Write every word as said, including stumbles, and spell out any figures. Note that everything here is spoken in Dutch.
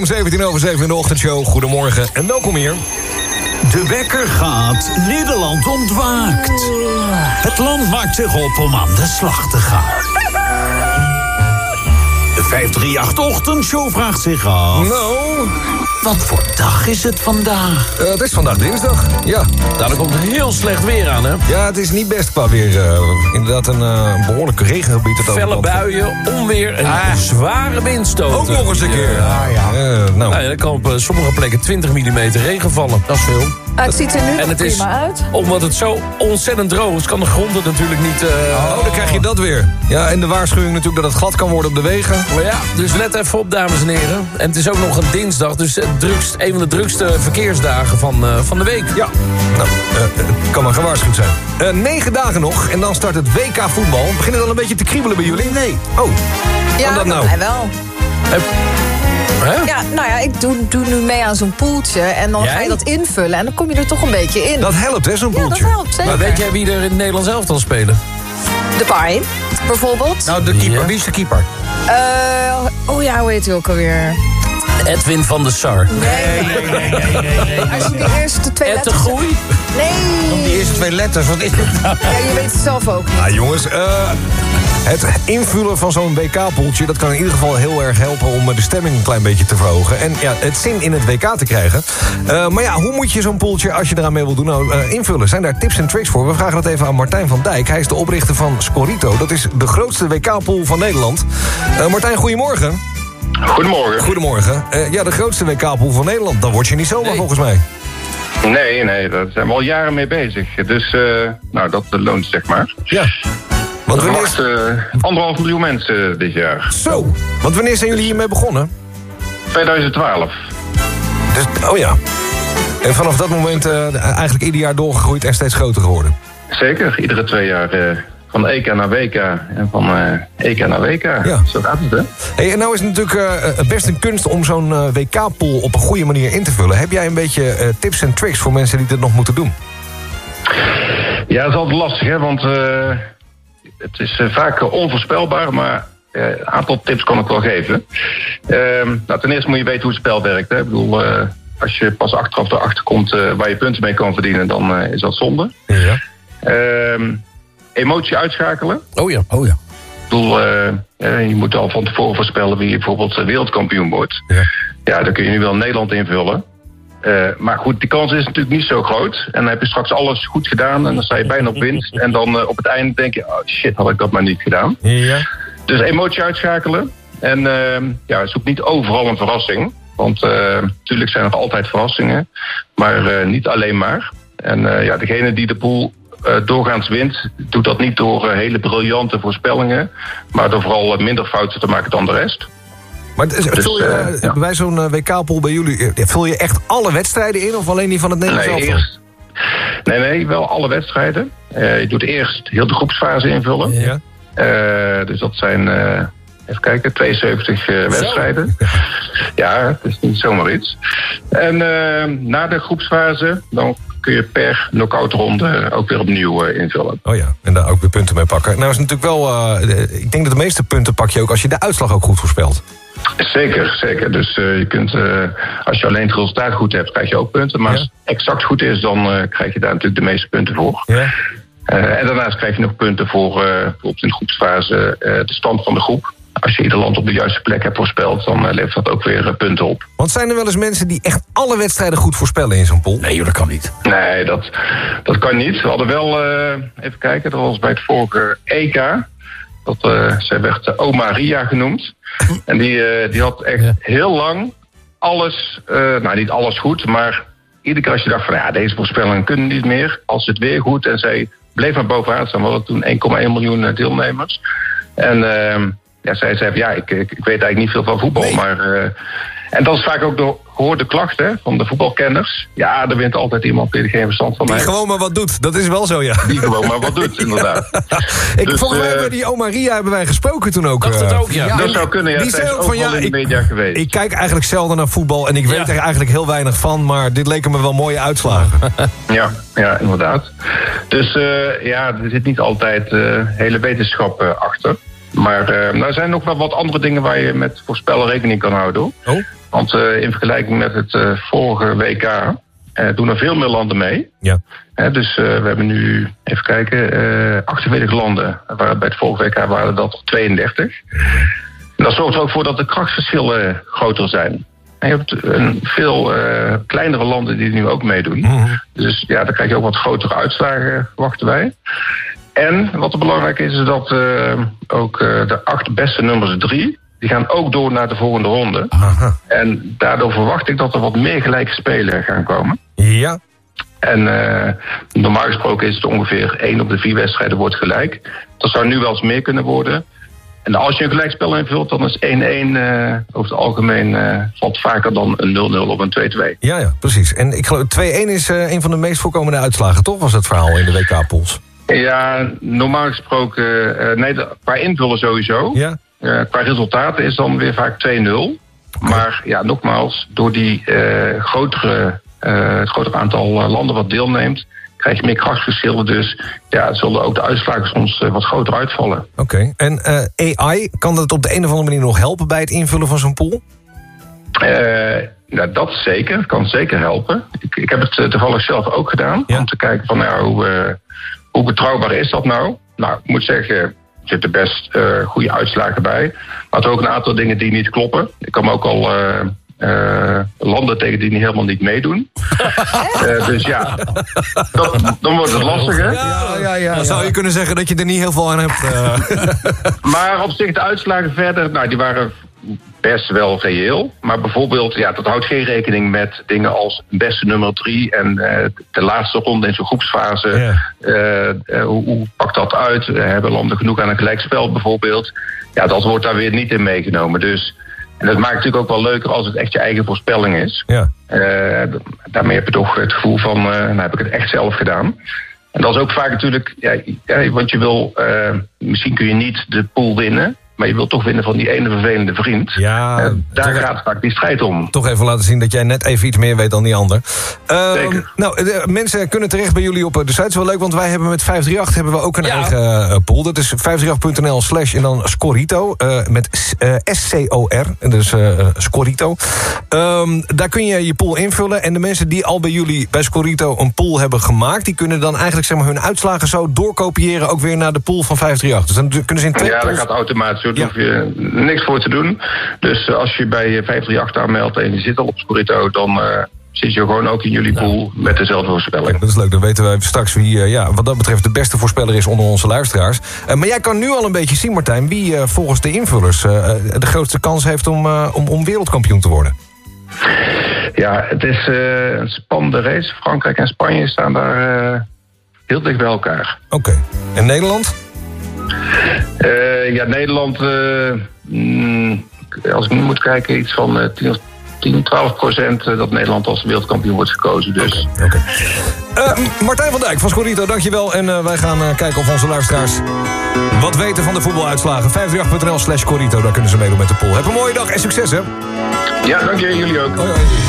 zeventien over zeven in de ochtendshow. Goedemorgen en welkom hier. De wekker gaat, Nederland ontwaakt. Het land maakt zich op om aan de slag te gaan. De vijf drie acht ochtendshow vraagt zich af... Nou... Wat voor dag is het vandaag? Uh, het is vandaag dinsdag, ja. Nou, er komt heel slecht weer aan, hè? Ja, het is niet best qua weer. Uh, inderdaad een uh, behoorlijk regengebied. Het Felle buien, onweer en ah. zware windstoten. Ook nog eens een keer. Ja, ja. Uh, nou. Nou ja, er kan op uh, sommige plekken twintig millimeter regen vallen. Dat is veel. Ah, het ziet er nu en het prima is, uit. Omdat het zo ontzettend droog is, kan de grond het natuurlijk niet... Uh, oh, dan krijg je dat weer. Ja, en de waarschuwing natuurlijk dat het glad kan worden op de wegen. Maar ja, dus let even op, dames en heren. En het is ook nog een dinsdag, dus het drukst, een van de drukste verkeersdagen van, uh, van de week. Ja, nou, uh, kan maar gewaarschuwd zijn. Uh, negen dagen nog en dan start het W K voetbal. Begint het al een beetje te kriebelen bij jullie? Nee. Oh, ja, kan dat nou? Ja, wel. Uh, Huh? Ja, nou ja, ik doe, doe nu mee aan zo'n poeltje en dan jij? ga je dat invullen en dan kom je er toch een beetje in. Dat helpt, hè, zo'n poeltje. Ja, dat helpt, zeker. Maar weet jij wie er in het Nederlands elftal spelen? De paai, bijvoorbeeld. Nou, de keeper. Ja. Wie is de keeper? Uh, oh ja, hoe heet hij ook alweer? Edwin van der Sar. Nee, nee, nee, nee, nee, nee. Als je de eerste twee Ed de letters... Groei? Nee. Die eerste twee letters, wat is het nou? Ja, je weet het zelf ook niet. Nou jongens, uh, het invullen van zo'n W K-poeltje... dat kan in ieder geval heel erg helpen om de stemming een klein beetje te verhogen. En ja, het zin in het W K te krijgen. Uh, maar ja, hoe moet je zo'n poeltje, als je eraan mee wil doen, nou, uh, invullen? Zijn daar tips en tricks voor? We vragen dat even aan Martijn van Dijk. Hij is de oprichter van Scorito. Dat is de grootste W K-pool van Nederland. Uh, Martijn, goedemorgen. Goedemorgen. Goedemorgen. Uh, ja, de grootste W K-pool van Nederland. Dan word je niet zomaar nee. volgens mij. Nee, nee, daar zijn we al jaren mee bezig. Dus, uh, nou, dat loont, zeg maar. Ja. Want er wanneer... verwachten uh, anderhalf miljoen mensen dit jaar. Zo. Want wanneer zijn jullie hiermee begonnen? tweeduizend twaalf. Dus, oh ja. En vanaf dat moment uh, eigenlijk ieder jaar doorgegroeid en steeds groter geworden. Zeker, iedere twee jaar uh, van E K naar W K en van uh, E K naar W K. Ja. Zo gaat het, hè? Hey, en nou is het natuurlijk uh, best een kunst om zo'n uh, W K-pool op een goede manier in te vullen. Heb jij een beetje uh, tips en tricks voor mensen die dit nog moeten doen? Ja, dat is altijd lastig, hè, want uh, het is uh, vaak uh, onvoorspelbaar, maar uh, een aantal tips kan ik wel geven. Uh, nou, ten eerste moet je weten hoe het spel werkt, hè. Ik bedoel, uh, als je pas achteraf erachter komt uh, waar je punten mee kan verdienen, dan uh, is dat zonde. Ja. Uh, emotie uitschakelen. Oh ja, oh ja. Ik bedoel, uh, uh, je moet al van tevoren voorspellen wie bijvoorbeeld wereldkampioen wordt. Ja. Ja, dan kun je nu wel Nederland invullen. Uh, maar goed, die kans is natuurlijk niet zo groot. En dan heb je straks alles goed gedaan en dan sta je bijna op winst. En dan uh, op het einde denk je, oh shit, had ik dat maar niet gedaan. Ja. Dus emotie uitschakelen. En uh, ja, zoek niet overal een verrassing. Want uh, natuurlijk zijn er altijd verrassingen. Maar uh, niet alleen maar. En uh, ja, degene die de pool uh, doorgaans wint, doet dat niet door uh, hele briljante voorspellingen. Maar door vooral uh, minder fouten te maken dan de rest. Maar dus, vul je, uh, ja. bij zo'n uh, W K-pool bij jullie, vul je echt alle wedstrijden in of alleen die van het Nederlands nee, elftal? Eerst, nee, nee, wel alle wedstrijden. Uh, je doet eerst heel de groepsfase invullen. Ja. Uh, dus dat zijn, uh, even kijken, tweeënzeventig uh, wedstrijden. Ja, het is niet zomaar iets. En uh, na de groepsfase, dan kun je per knock-out-ronde ook weer opnieuw uh, invullen. Oh ja, en daar ook weer punten mee pakken. Nou is het natuurlijk wel, uh, ik denk dat de meeste punten pak je ook als je de uitslag ook goed voorspelt. Zeker, zeker. Dus uh, je kunt, uh, als je alleen het resultaat goed hebt, krijg je ook punten. Maar ja. Als het exact goed is, dan uh, krijg je daar natuurlijk de meeste punten voor. Ja. Uh, en daarnaast krijg je nog punten voor uh, bijvoorbeeld in de groepsfase uh, de stand van de groep. Als je ieder land op de juiste plek hebt voorspeld, dan uh, levert dat ook weer uh, punten op. Want zijn er wel eens mensen die echt alle wedstrijden goed voorspellen in zo'n pool? Nee joh, dat kan niet. Nee, dat, dat kan niet. We hadden wel, uh, even kijken, dat was bij het vorige E K. Dat, uh, zij werd uh, Oma Ria genoemd. En die, uh, die had echt ja. heel lang alles, uh, nou niet alles goed, maar iedere keer als je dacht van ja, deze voorspellingen kunnen niet meer, als het weer goed, en zij bleef maar bovenaan staan. We hadden toen één komma één miljoen deelnemers. En uh, ja, zij zei, ja, ik, ik, ik weet eigenlijk niet veel van voetbal, nee. maar... Uh, en dat is vaak ook de gehoorde klacht hè, van de voetbalkenners. Ja, er wint altijd iemand die er geen verstand van heeft. Die gewoon maar wat doet, dat is wel zo, ja. Die gewoon maar wat doet, inderdaad. ik, dus, volgens mij uh, hebben die Oma Ria hebben wij gesproken toen ook. Dat het ook, ja. ja dat die, zou kunnen, ja. Die Zij is zei van, ja, in de ik, media geweest. Ik kijk eigenlijk zelden naar voetbal en ik weet ja. er eigenlijk heel weinig van, maar dit leken me wel mooie uitslagen. ja, ja, inderdaad. Dus uh, ja, er zit niet altijd uh, hele wetenschap uh, achter. Maar uh, nou, er zijn nog wel wat andere dingen waar je met voorspellen rekening kan houden. Hoor. Oh? Want uh, in vergelijking met het uh, vorige W K uh, doen er veel meer landen mee. Ja. Uh, dus uh, we hebben nu, even kijken, uh, achtenveertig landen. Waar, bij het vorige W K waren dat tweeëndertig. En dat zorgt er ook voor dat de krachtsverschillen groter zijn. En je hebt een veel uh, kleinere landen die nu ook meedoen. Mm-hmm. Dus ja, dan krijg je ook wat grotere uitslagen, verwachten wij. En wat er belangrijk is, is dat uh, ook uh, de acht beste nummers drie... die gaan ook door naar de volgende ronde. Aha. En daardoor verwacht ik dat er wat meer gelijke spelen gaan komen. Ja. En uh, normaal gesproken is het ongeveer één op de vier wedstrijden wordt gelijk. Dat zou nu wel eens meer kunnen worden. En als je een gelijkspel invult, dan is één-één uh, over het algemeen uh, valt vaker dan een nul-nul of een twee-twee. Ja, ja, precies. En ik geloof twee-één is uh, een van de meest voorkomende uitslagen, toch? Was het verhaal in de W K-pools? Ja, normaal gesproken, uh, nee, de, qua invullen sowieso. Ja. Uh, qua resultaten is dan weer vaak twee-nul. Okay. Maar ja, nogmaals, door die uh, grotere, uh, het grotere aantal landen wat deelneemt, krijg je meer krachtsverschillen. Dus ja, zullen ook de uitslagen soms uh, wat groter uitvallen. Oké, okay. En uh, A I, kan dat op de een of andere manier nog helpen bij het invullen van zo'n pool? Uh, nou, dat zeker, kan zeker helpen. Ik, ik heb het uh, toevallig zelf ook gedaan. Ja. Om te kijken van nou, hoe, uh, hoe betrouwbaar is dat nou? Nou, ik moet zeggen, er zitten best uh, goede uitslagen bij. Maar er ook een aantal dingen die niet kloppen. Ik kan ook al uh, uh, landen tegen die niet helemaal niet meedoen. uh, dus ja, dat, dan wordt het lastiger. Ja, ja, ja, dan zou je kunnen zeggen dat je er niet heel veel aan hebt. Uh. Maar op zich de uitslagen verder, nou, die waren best wel reëel. Maar bijvoorbeeld, ja, dat houdt geen rekening met dingen als beste nummer drie en uh, de laatste ronde in zo'n groepsfase. Yeah. Uh, uh, hoe, hoe pakt dat uit? Uh, hebben landen genoeg aan een gelijkspel bijvoorbeeld? Ja, dat wordt daar weer niet in meegenomen. Dus, en dat maakt natuurlijk ook wel leuker als het echt je eigen voorspelling is. Yeah. Uh, daarmee heb je toch het gevoel van, uh, nou heb ik het echt zelf gedaan. En dat is ook vaak natuurlijk, ja, ja, want je wil, uh, misschien kun je niet de pool winnen, maar je wilt toch winnen van die ene vervelende vriend. Ja, uh, daar gaat even, vaak die strijd om. Toch even laten zien dat jij net even iets meer weet dan die ander. Uh, Zeker. Nou, de, mensen kunnen terecht bij jullie op de site. Dat is wel leuk, want wij hebben met vijf drie acht hebben we ook een ja. eigen uh, pool. Dat is vijf drie acht punt n l slash en dan Scorito. Uh, met uh, S C O R. Dus uh, Scorito. Um, daar kun je je pool invullen. En de mensen die al bij jullie bij Scorito een pool hebben gemaakt, die kunnen dan eigenlijk zeg maar hun uitslagen zo doorkopiëren ook weer naar de pool van vijf drie acht. Dus dan kunnen ze in twee Ja, pools... dat gaat automatisch. Daar hoef je niks voor te doen. Dus als je bij vijf drie acht aanmeldt en je zit al op Scorito, dan uh, zit je gewoon ook in jullie pool nou, met dezelfde voorspelling. Dat is leuk, dan weten we straks wie uh, ja, wat dat betreft de beste voorspeller is onder onze luisteraars. Uh, maar jij kan nu al een beetje zien, Martijn, wie uh, volgens de invullers uh, de grootste kans heeft om, uh, om, om wereldkampioen te worden. Ja, het is uh, een spannende race. Frankrijk en Spanje staan daar uh, heel dicht bij elkaar. Oké. Okay. En Nederland? Uh, ja, Nederland, uh, mm, als ik nu moet kijken, iets van uh, tien, twaalf procent dat Nederland als wereldkampioen wordt gekozen. Dus. Okay, okay. uh, Martijn van Dijk van Scorito, dankjewel. En uh, wij gaan uh, kijken of onze luisteraars wat weten van de voetbaluitslagen. vijf drie acht punt n l slash Scorito, daar kunnen ze meedoen met de poll. Heb een mooie dag en succes, hè? Ja, dank je. Jullie ook. Hoi, hoi.